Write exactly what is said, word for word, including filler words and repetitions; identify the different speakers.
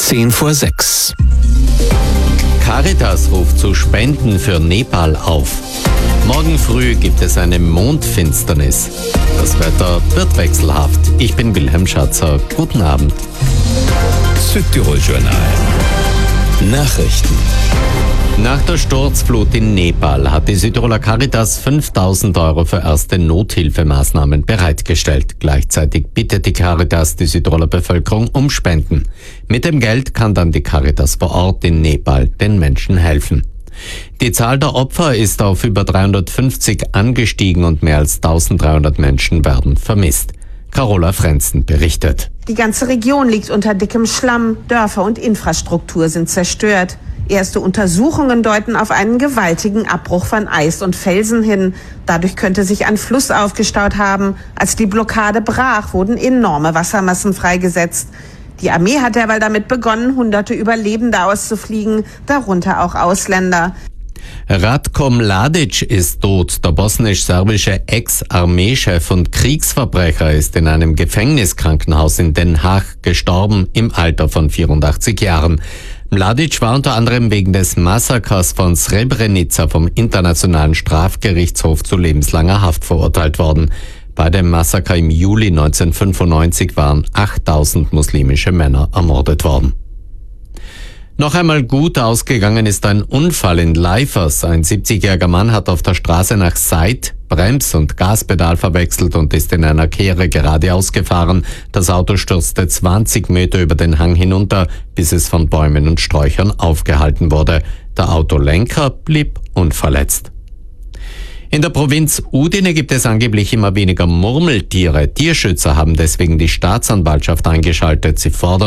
Speaker 1: Zehn vor sechs.
Speaker 2: Caritas ruft zu Spenden für Nepal auf. Morgen früh gibt es eine Mondfinsternis. Das Wetter wird wechselhaft. Ich bin Wilhelm Schatzer. Guten Abend.
Speaker 1: Südtirol Journal. Nachrichten.
Speaker 2: Nach der Sturzflut in Nepal hat die Südtiroler Caritas fünftausend Euro für erste Nothilfemaßnahmen bereitgestellt. Gleichzeitig bittet die Caritas die Südtiroler Bevölkerung um Spenden. Mit dem Geld kann dann die Caritas vor Ort in Nepal den Menschen helfen. Die Zahl der Opfer ist auf über dreihundertfünfzig angestiegen und mehr als dreizehnhundert Menschen werden vermisst. Carola Frenzen berichtet.
Speaker 3: Die ganze Region liegt unter dickem Schlamm, Dörfer und Infrastruktur sind zerstört. Erste Untersuchungen deuten auf einen gewaltigen Abbruch von Eis und Felsen hin. Dadurch könnte sich ein Fluss aufgestaut haben. Als die Blockade brach, wurden enorme Wassermassen freigesetzt. Die Armee hat derweil damit begonnen, hunderte Überlebende auszufliegen, darunter auch Ausländer.
Speaker 2: Ratko Mladic ist tot. Der bosnisch-serbische Ex-Armeechef und Kriegsverbrecher ist in einem Gefängniskrankenhaus in Den Haag gestorben im Alter von vierundachtzig Jahren. Mladic war unter anderem wegen des Massakers von Srebrenica vom Internationalen Strafgerichtshof zu lebenslanger Haft verurteilt worden. Bei dem Massaker im Juli neunzehnhundertfünfundneunzig waren achttausend muslimische Männer ermordet worden. Noch einmal gut ausgegangen ist ein Unfall in Leifers. Ein siebzigjähriger Mann hat auf der Straße nach Seid Brems- und Gaspedal verwechselt und ist in einer Kehre geradeaus gefahren. Das Auto stürzte zwanzig Meter über den Hang hinunter, bis es von Bäumen und Sträuchern aufgehalten wurde. Der Autolenker blieb unverletzt. In der Provinz Udine gibt es angeblich immer weniger Murmeltiere. Tierschützer haben deswegen die Staatsanwaltschaft eingeschaltet. Sie fordern